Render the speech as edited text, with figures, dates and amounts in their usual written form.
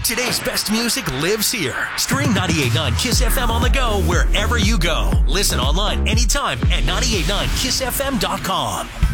Today's best music lives here. Stream 98.9 Kiss FM on the go wherever you go. Listen online anytime at 98.9kissfm.com.